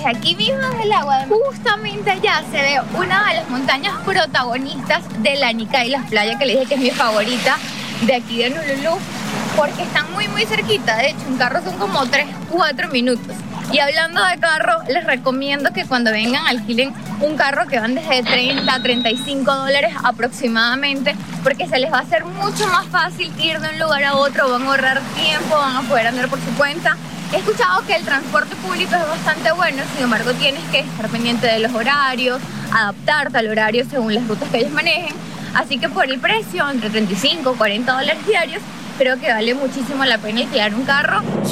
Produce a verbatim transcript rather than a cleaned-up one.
desde aquí mismo desde el agua, justamente allá se ve una de las montañas protagonistas de la Nica y las playas, que le dije que es mi favorita de aquí de Honolulu, porque están muy muy cerquita. De hecho, en carro son como tres, cuatro minutos. Y hablando de carro, les recomiendo que cuando vengan alquilen un carro que van desde treinta a treinta y cinco dólares aproximadamente, porque se les va a hacer mucho más fácil ir de un lugar a otro, van a ahorrar tiempo, van a poder andar por su cuenta. He escuchado que el transporte público es bastante bueno, sin embargo tienes que estar pendiente de los horarios, adaptarte al horario según las rutas que ellos manejen. Así que por el precio, entre treinta y cinco y cuarenta dólares diarios, creo que vale muchísimo la pena alquilar un carro.